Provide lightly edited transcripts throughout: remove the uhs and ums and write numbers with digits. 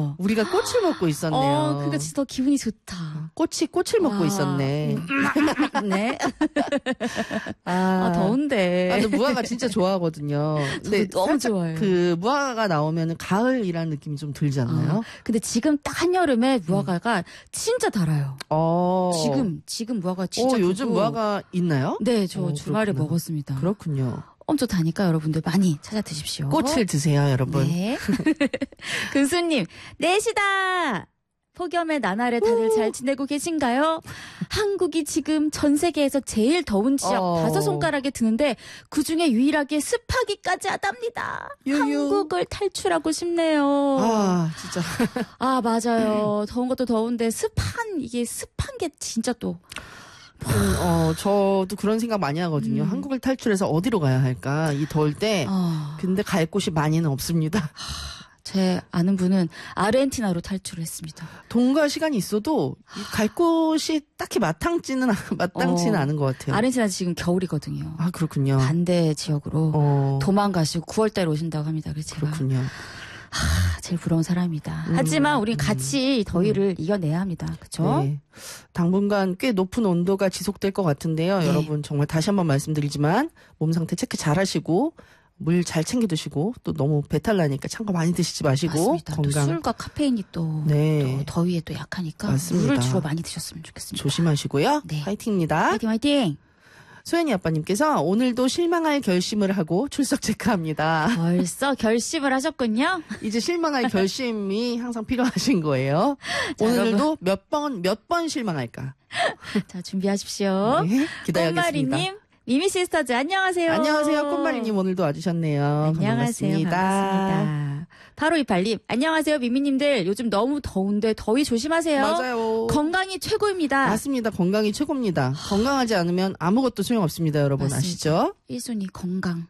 그쵸? 우리가 꽃을 먹고 있었네요. 그러니까 진짜 더 기분이 좋다. 꽃을 먹고 있었네. 네. 더운데. 저 무화과 진짜 좋아하거든요. 근데 너무 좋아요. 그 무화과가 나오면 가을이라는 느낌이 좀 들지 않나요? 근데 지금 딱 한여름에 무화과가 진짜 달아요. 지금 무화과 진짜 요즘 무화과 있나요? 네, 저 주말에 그렇구나. 먹었습니다. 그렇군요. 엄청 다니까 여러분들 많이 찾아 드십시오. 꽃을 드세요, 여러분. 네. 근수님, 4시다! 폭염의 나날에 다들 잘 지내고 계신가요? 한국이 지금 전 세계에서 제일 더운 지역 5손가락에 드는데 그중에 유일하게 습하기까지 하답니다. 한국을 탈출하고 싶네요. 진짜. 맞아요. 더운 것도 더운데 습한 게 진짜 또. 저도 그런 생각 많이 하거든요. 한국을 탈출해서 어디로 가야 할까? 이 더울 때. 근데 갈 곳이 많이는 없습니다. 제 아는 분은 아르헨티나로 탈출을 했습니다. 돈과 시간이 있어도 갈 곳이 딱히 마땅치는 않은 것 같아요. 아르헨티나 지금 겨울이거든요. 그렇군요. 반대 지역으로 도망가시고 9월달에 오신다고 합니다. 그래서 제가 그렇군요. 제일 부러운 사람이다. 하지만 우린 같이 더위를 이겨내야 합니다. 그렇죠? 네. 당분간 꽤 높은 온도가 지속될 것 같은데요. 네. 여러분 정말 다시 한번 말씀드리지만 몸 상태 체크 잘 하시고 물 잘 챙겨 드시고 또 너무 배탈 나니까 찬 거 많이 드시지 마시고 맞습니다. 건강 또 술과 카페인이 또 더위에 또 약하니까 맞습니다. 물을 주로 많이 드셨으면 좋겠습니다. 조심하시고요. 네. 화이팅입니다. 화이팅! 소연이 아빠님께서 오늘도 실망할 결심을 하고 출석 체크합니다. 벌써 결심을 하셨군요. 이제 실망할 결심이 항상 필요하신 거예요. 오늘도 몇 번 실망할까? 자, 준비하십시오. 네, 기다리겠습니다. 꽃마리님, 미미시스터즈 안녕하세요. 안녕하세요. 꽃마리님 오늘도 와주셨네요. 안녕하세요. 반갑습니다. 8528님 안녕하세요. 미미님들 요즘 너무 더운데 더위 조심하세요. 맞아요. 건강이 최고입니다. 맞습니다. 건강이 최고입니다. 건강하지 않으면 아무것도 소용없습니다. 여러분 맞습니다. 아시죠? 1순위 건강.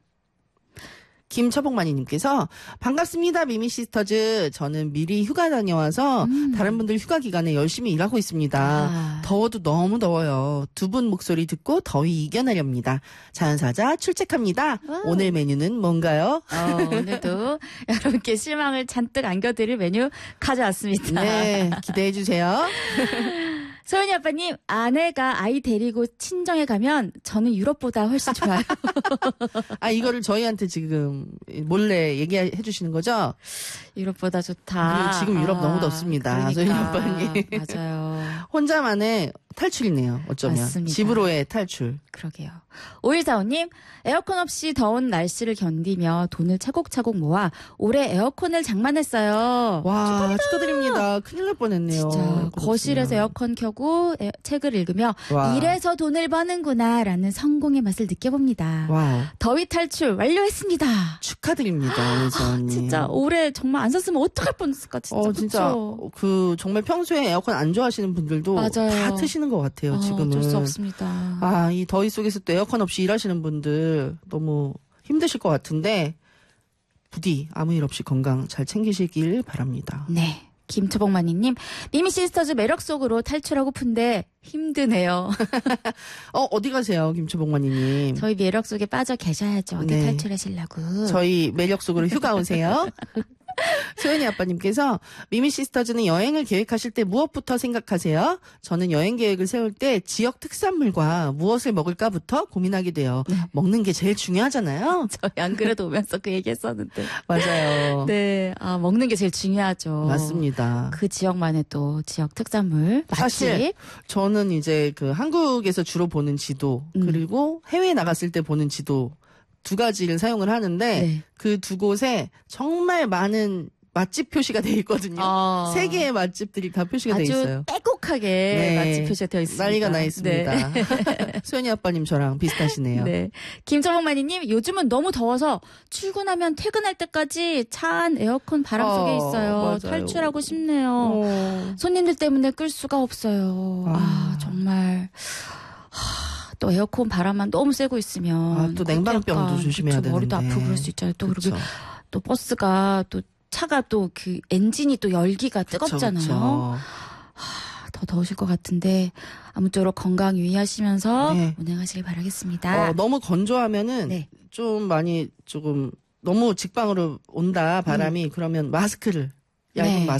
김처복마니님께서 반갑습니다. 미미시스터즈. 저는 미리 휴가 다녀와서 다른 분들 휴가 기간에 열심히 일하고 있습니다. 더워도 너무 더워요. 두 분 목소리 듣고 더위 이겨내렵니다. 자연사자 출첵합니다. 오늘 메뉴는 뭔가요? 오늘도 여러분께 실망을 잔뜩 안겨드릴 메뉴 가져왔습니다. 네, 기대해주세요. 소연이 아빠님, 아내가 아이 데리고 친정에 가면 저는 유럽보다 훨씬 좋아요. 이거를 저희한테 지금 몰래 얘기해 주시는 거죠? 유럽보다 좋다. 지금 유럽 너무 덥습니다. 소연이 아빠님. 맞아요. 혼자만의 탈출이네요. 어쩌면. 맞습니다. 집으로의 탈출. 그러게요. 5145님, 에어컨 없이 더운 날씨를 견디며 돈을 차곡차곡 모아 올해 에어컨을 장만했어요. 와, 축하드립니다. 큰일 날 뻔했네요. 진짜 거실에서 에어컨 켜고 책을 읽으며 이래서 돈을 버는구나 라는 성공의 맛을 느껴봅니다. 와우. 더위 탈출 완료했습니다. 축하드립니다. 오이사님. 진짜 올해 정말 안 샀으면 어떡할 뻔했을까 진짜. 진짜 정말 평소에 에어컨 안 좋아하시는 분들도 맞아요. 다 트시는 것 같아요. 지금은. 어쩔 수 없습니다. 이 더위 속에서 또 에어컨 없이 일하시는 분들 너무 힘드실 것 같은데 부디 아무 일 없이 건강 잘 챙기시길 바랍니다. 네. 김초복마니님, 미미시스터즈 매력 속으로 탈출하고픈데 힘드네요. 어디 가세요, 김초복마니님? 저희 매력 속에 빠져 계셔야죠. 어디 네. 탈출하시려고. 저희 매력 속으로 휴가 오세요. 소연이 아빠님께서 미미시스터즈는 여행을 계획하실 때 무엇부터 생각하세요? 저는 여행 계획을 세울 때 지역 특산물과 무엇을 먹을까부터 고민하게 돼요. 먹는 게 제일 중요하잖아요. 저희 안 그래도 오면서 그 얘기했었는데. 맞아요. 네, 먹는 게 제일 중요하죠. 맞습니다. 그 지역만의 또 지역 특산물 맛집. 사실 저는 이제 그 한국에서 주로 보는 지도 그리고 해외에 나갔을 때 보는 지도 두 가지를 사용을 하는데 그 두 곳에 정말 많은 맛집 표시가 돼 있거든요. 세 개의 맛집들이 다 표시가 돼 있어요. 아주 빼곡하게 맛집 표시가 되어 있습니다. 난리가 나 있습니다. 네. 소연이 아빠님 저랑 비슷하시네요. 네. 김정복마니님 요즘은 너무 더워서 출근하면 퇴근할 때까지 차 안 에어컨 바람 속에 있어요. 맞아요. 탈출하고 싶네요. 손님들 때문에 끌 수가 없어요. 정말... 또 에어컨 바람만 너무 쐬고 있으면 또 냉방병도 조심해야 되는데 머리도 아프고 그럴 수 있잖아요. 또 그리고 또 버스가 또 차가 또 그 엔진이 또 열기가 뜨겁잖아요. 더 더우실 것 같은데 아무쪼록 건강 유의하시면서 운행하시길 바라겠습니다. 너무 건조하면은 좀 많이 조금 너무 직방으로 온다 바람이 그러면 마스크를 얇은 마스크